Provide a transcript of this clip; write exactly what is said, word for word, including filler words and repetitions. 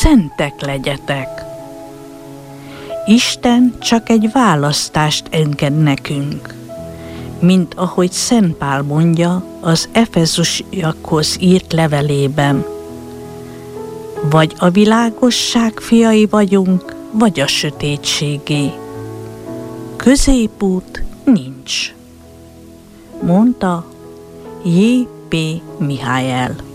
szentek legyetek. Isten csak egy választást enged nekünk, mint ahogy Szent Pál mondja az Efezusiakhoz írt levelében. Vagy a világosság fiai vagyunk, vagy a sötétségé. Középút nincs, mondta J P Mihály.